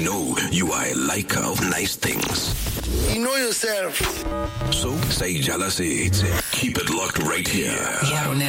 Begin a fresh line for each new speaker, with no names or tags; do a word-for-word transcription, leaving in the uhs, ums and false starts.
know you are a liker of nice things.
You know yourself.
So, say jealousy. Keep it locked right here.